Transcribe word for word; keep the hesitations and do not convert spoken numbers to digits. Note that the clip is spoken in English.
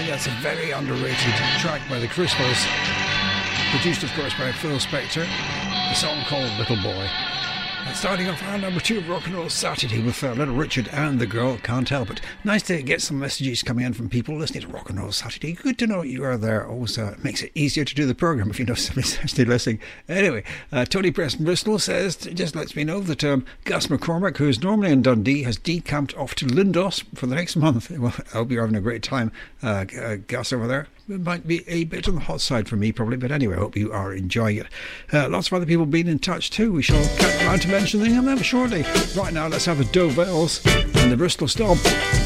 think that's a very underrated track by the Crystals, produced of course by Phil Spector, a song called Little Boy. And starting off our number two of Rock and Roll Saturday with uh, Little Richard and the Girl Can't Help It. Nice to get some messages coming in from people listening to Rock and Roll Saturday. Good to know you are there. Always uh, makes it easier to do the programme if you know somebody's actually listening. Anyway, uh, Tony Preston Bristol says, just lets me know that um, Gus McCormack, who's normally in Dundee, has decamped off to Lindos for the next month. Well, I hope you're having a great time, uh, uh, Gus over there. It might be a bit on the hot side for me probably, but anyway, I hope you are enjoying it. Uh, lots of other people being in touch too. We shall get around to mentioning them shortly. Right now, let's have the Doe Bells and the Bristol Stomp.